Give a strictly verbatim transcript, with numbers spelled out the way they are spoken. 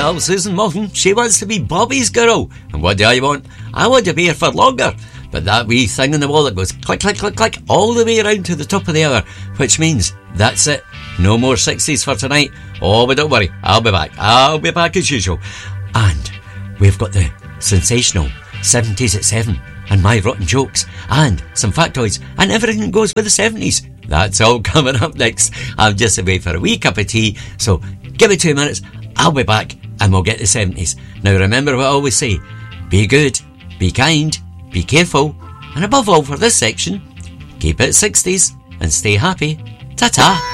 Well, Susan Moulton, she wants to be Bobby's girl. And what do I want? I want to be here for longer. But that wee thing on the wall that goes click, click, click, click, all the way around to the top of the hour, which means that's it. No more sixties for tonight. Oh, but don't worry, I'll be back. I'll be back as usual. And we've got the sensational seventies at seven, and my rotten jokes, and some factoids, and everything that goes with the seventies. That's all coming up next. I'm just away for a wee cup of tea, so give me two minutes, I'll be back, and we'll get the seventies. Now remember what I always say, be good, be kind, be careful, and above all for this section, keep it sixties, and stay happy. Ta-ta!